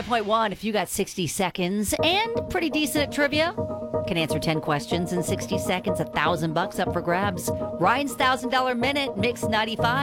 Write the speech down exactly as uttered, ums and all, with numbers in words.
point one, if you got sixty seconds and pretty decent at trivia, can answer ten questions in sixty seconds, a thousand bucks up for grabs. Ryan's one thousand dollars Minute, Mix ninety-five.